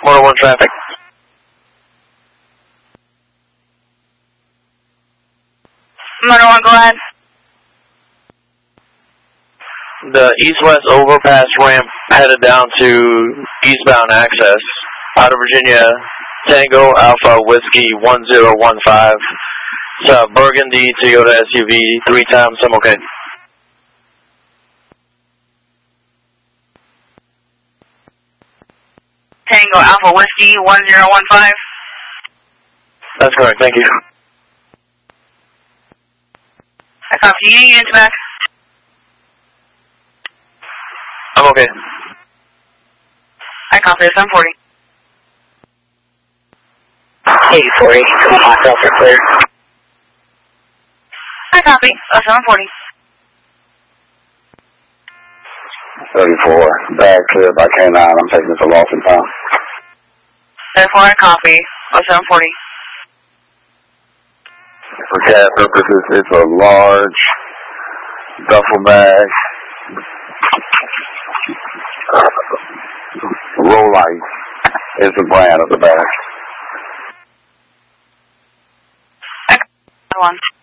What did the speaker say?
Motor 1 traffic. Motor 1, go ahead. The east-west overpass ramp headed down to eastbound access. Out of Virginia, Tango Alpha Whiskey 1015. It's a burgundy Toyota SUV, 3 times simulcane. Tango Alpha Whiskey 1015. That's correct, thank you. I copy you, units back. I'm okay. I copy, 740. 8040, come on, myself are clear. I copy, 740. 34, bag clear by K9, I'm taking it to Lawson Town. Therefore, I copy, 740. For CAD purposes, it's a large duffel bag, Rolite is the brand of the bag. I copy, 1.